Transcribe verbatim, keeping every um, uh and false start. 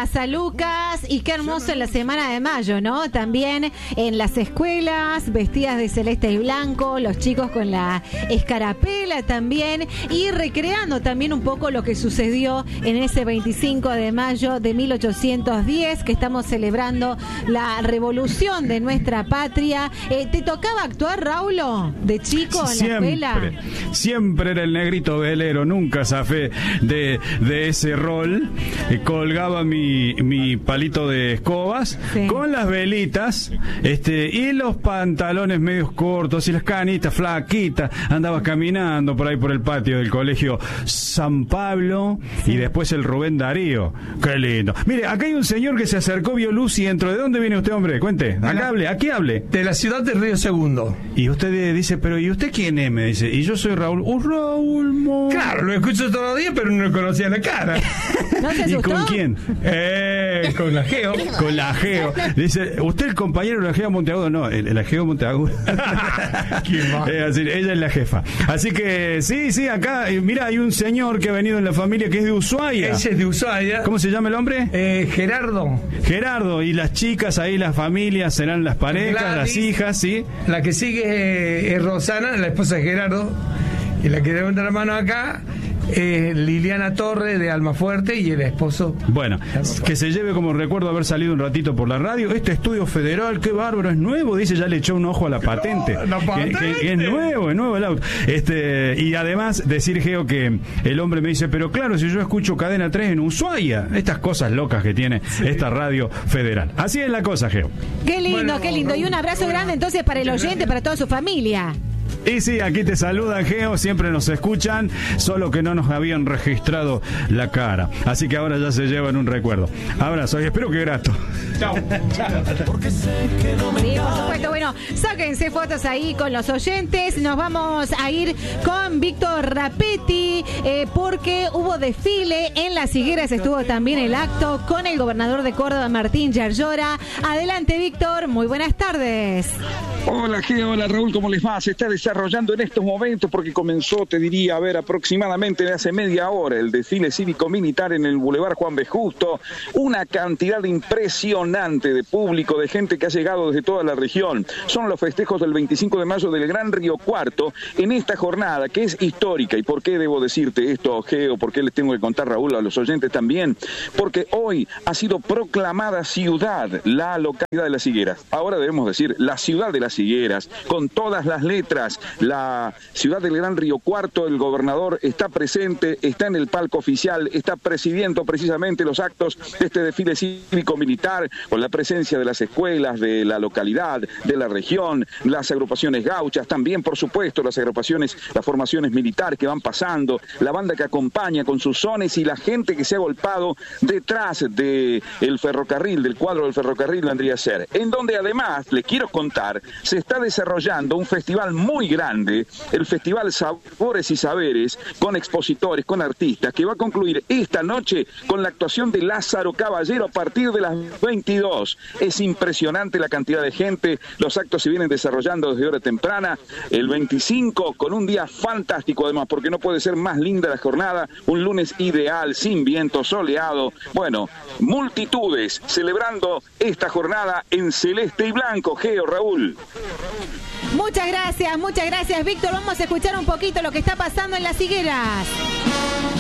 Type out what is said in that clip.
Plaza Lucas, y qué hermoso en la semana de mayo, ¿no? También en las escuelas, vestidas de celeste y blanco, los chicos con la escarapela también, y recreando también un poco lo que sucedió en ese veinticinco de mayo de mil ochocientos diez, que estamos celebrando la revolución de nuestra patria. Eh, ¿Te tocaba actuar, Raulo, de chico en siempre, la escuela? Siempre era el negrito velero, nunca zafé de, de ese rol. Eh, colgaba mi, mi palito de escobas, sí, con las velitas, este, y los pantalones medios cortos y las canitas flaquitas. Andaba caminando por ahí por el patio del colegio San Pablo, sí, y después el Rubén Darío. Qué lindo. Mire, acá hay un señor que se acercó, vio luz y entró. ¿De dónde viene usted, hombre? Cuente. Acá hable, aquí hable. De la ciudad de Río Segundo. Y usted dice, pero ¿y usted quién es? Me dice, y yo soy Raúl. ¡Oh, Raúl, mo! Claro, lo escucho todos los días, pero no conocía la cara. ¿No se asustó? ¿Y con quién? Eh, con la Geo. Con la Geo. Dice, ¿usted el compañero de la Geo Monteagudo? No, el, la Geo Monteagudo. eh, así, ella es la jefa. Así que, sí, sí, acá, eh, mira, hay un señor que ha venido en la familia que es de Ushuaia. Ese es de Ushuaia. ¿Cómo se llama el hombre? Eh, Gerardo. Gerardo, y las chicas ahí, las familias, serán las parejas, Gladys, las hijas, ¿sí? La que sigue es Rosana, la esposa de Gerardo, y la que levanta la mano acá es Liliana Torre de Almafuerte, y el esposo. Bueno, que se lleve como recuerdo haber salido un ratito por la radio. Este estudio federal, qué bárbaro, es nuevo, dice, ya le echó un ojo a la patente. No, la patente. Que, que, que es nuevo, es nuevo el auto. Este, y además decir, Geo, que el hombre me dice, pero claro, si yo escucho Cadena tres en Ushuaia, estas cosas locas que tiene, sí, esta radio federal. Así es la cosa, Geo. Qué lindo, bueno, qué lindo. Y un abrazo bueno, grande entonces para el oyente, para toda su familia. Y sí, aquí te saludan, Geo, siempre nos escuchan, solo que no nos habían registrado la cara. Así que ahora ya se llevan un recuerdo. Abrazo y espero que grato. Chao. Sí, por supuesto. Bueno, sáquense fotos ahí con los oyentes. Nos vamos a ir con Víctor Rapetti, eh, porque hubo desfile en Las Higueras. Estuvo también el acto con el gobernador de Córdoba, Martín Yarlora. Adelante, Víctor. Muy buenas tardes. Hola, Geo. Hola, Raúl. ¿Cómo les va? Se está desarrollando en estos momentos, porque comenzó, te diría, a ver, aproximadamente hace media hora, el desfile cívico-militar en el Boulevard Juan B. Justo. Una cantidad impresionante de público, de gente que ha llegado desde toda la región. Son los festejos del veinticinco de mayo del Gran Río Cuarto, en esta jornada que es histórica. ¿Y por qué debo decirte esto, Geo? ¿Por qué les tengo que contar, Raúl, a los oyentes también? Porque hoy ha sido proclamada ciudad la localidad de Las Higueras. Ahora debemos decir la ciudad de Las Higueras, con todas las letras. La ciudad del Gran Río Cuarto, el gobernador está presente, está en el palco oficial, está presidiendo precisamente los actos de este desfile cívico-militar, con la presencia de las escuelas de la localidad, de la región, las agrupaciones gauchas, también por supuesto las agrupaciones, las formaciones militares que van pasando, la banda que acompaña con sus sones y la gente que se ha agolpado detrás del ferrocarril, del cuadro del ferrocarril vendría a ser, en donde además, le quiero contar, se está desarrollando un festival muy grande, el Festival Sabores y Saberes, con expositores, con artistas, que va a concluir esta noche con la actuación de Lázaro Caballero a partir de las veintidós. Es impresionante la cantidad de gente, los actos se vienen desarrollando desde hora temprana, el veinticinco, con un día fantástico además, porque no puede ser más linda la jornada, un lunes ideal, sin viento, soleado, bueno, multitudes celebrando esta jornada en celeste y blanco. Geo, Raúl. Muchas gracias, muchas gracias, Víctor. Vamos a escuchar un poquito lo que está pasando en Las Higueras.